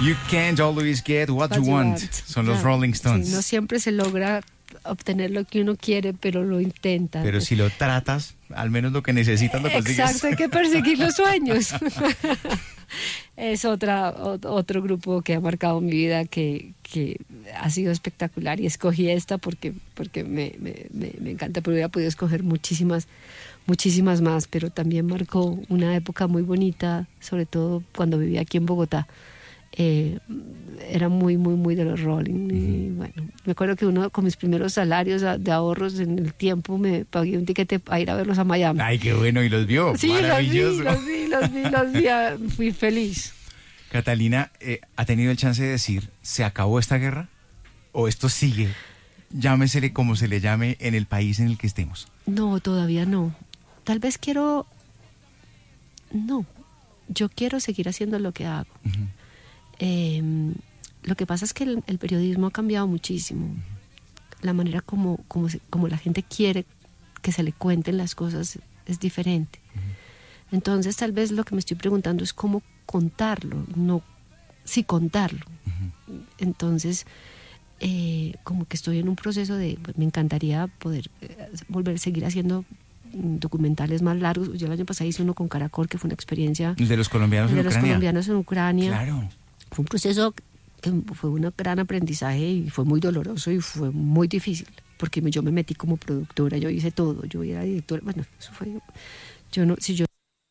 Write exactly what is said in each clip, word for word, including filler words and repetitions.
You can't always get what, what you, you want. want. Son los claro. Rolling Stones. Sí, no siempre se logra obtener lo que uno quiere, pero lo intenta. Pero si lo tratas, al menos lo que necesitas lo consigues. Exacto, hay que perseguir los sueños. Es otra, otro grupo que ha marcado mi vida, que, que ha sido espectacular, y escogí esta porque, porque me, me, me, me encanta, pero hubiera podido escoger muchísimas, muchísimas más, pero también marcó una época muy bonita, sobre todo cuando vivía aquí en Bogotá. Eh, era muy, muy, muy de los Rolling. Uh-huh. Y bueno, me acuerdo que uno con mis primeros salarios de ahorros en el tiempo me pagué un tiquete para ir a verlos a Miami. Ay, qué bueno, y los vio. Sí, maravilloso. Los vi, los vi, los vi, los vi, fui feliz. Catalina, eh, ¿ha tenido el chance de decir, ¿se acabó esta guerra? ¿O esto sigue? Llámesele como se le llame en el país en el que estemos. No, todavía no. Tal vez quiero... No, yo quiero seguir haciendo lo que hago. Uh-huh. Eh, lo que pasa es que el, el periodismo ha cambiado muchísimo. La manera como, como, se, como la gente quiere que se le cuenten las cosas es diferente. Uh-huh. Entonces tal vez lo que me estoy preguntando es cómo contarlo, no sí contarlo. Uh-huh. Entonces eh, como que estoy en un proceso de, pues, me encantaría poder eh, volver a seguir haciendo documentales más largos. Yo el año pasado hice uno con Caracol, que fue una experiencia de los colombianos de en los Ucrania. colombianos en Ucrania. Claro. Fue un proceso que fue un gran aprendizaje y fue muy doloroso y fue muy difícil, porque yo me metí como productora, yo hice todo, yo era directora, bueno, eso fue, yo no, si yo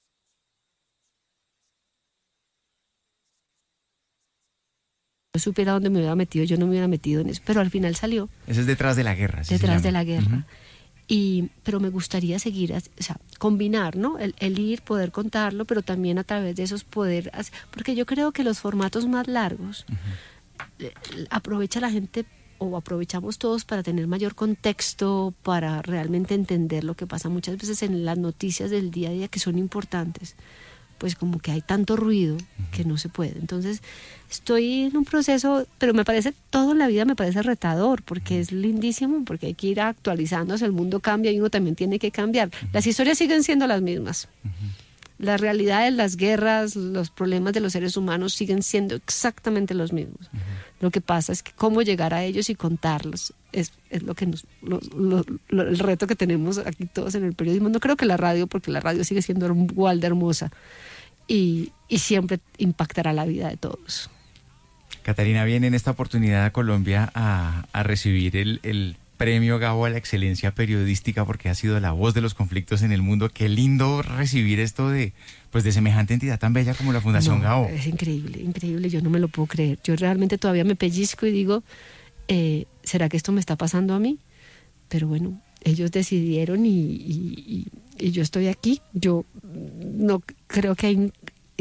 supiera dónde me hubiera metido, yo no me hubiera metido en eso, pero al final salió. Eso es detrás de la guerra. Detrás de la guerra. Uh-huh. Y, pero me gustaría seguir, o sea, combinar, ¿no? El, el ir, poder contarlo, pero también a través de esos poder hacer, porque yo creo que los formatos más largos uh-huh. eh, aprovecha la gente, o aprovechamos todos para tener mayor contexto, para realmente entender lo que pasa muchas veces en las noticias del día a día, que son importantes. Pues como que hay tanto ruido que no se puede. Entonces estoy en un proceso, pero me parece, todo en la vida me parece retador, porque es lindísimo, porque hay que ir actualizándose, el mundo cambia y uno también tiene que cambiar. Las historias siguen siendo las mismas. Las realidades, las guerras, los problemas de los seres humanos siguen siendo exactamente los mismos. Lo que pasa es que cómo llegar a ellos y contarlos es, es lo que nos, lo, lo, lo, el reto que tenemos aquí todos en el periodismo. No creo que la radio, porque la radio sigue siendo igual de hermosa y, y siempre impactará la vida de todos. Catalina viene en esta oportunidad a Colombia a, a recibir el, el premio Gabo a la excelencia periodística, porque ha sido la voz de los conflictos en el mundo. Qué lindo recibir esto de, pues, de semejante entidad tan bella como la Fundación no, Gabo. Es increíble, increíble, yo no me lo puedo creer. Yo realmente todavía me pellizco y digo, eh, ¿será que esto me está pasando a mí? Pero bueno, ellos decidieron y, y, y, y yo estoy aquí. Yo no creo que hay,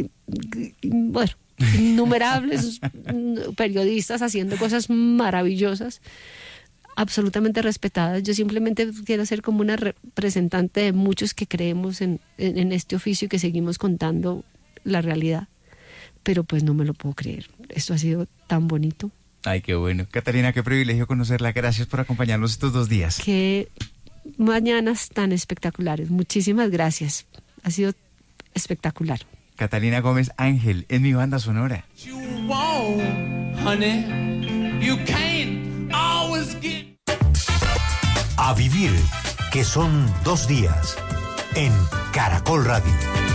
bueno, innumerables periodistas haciendo cosas maravillosas, absolutamente respetadas. Yo simplemente quiero ser como una representante de muchos que creemos en, en, en este oficio y que seguimos contando la realidad. Pero pues no me lo puedo creer. Esto ha sido tan bonito. Ay, qué bueno. Catalina, qué privilegio conocerla. Gracias por acompañarnos estos dos días. Qué mañanas tan espectaculares. Muchísimas gracias. Ha sido espectacular. Catalina Gómez Ángel, en Mi Banda Sonora. You won't, honey. You can't always get... A vivir, que son dos días, en Caracol Radio.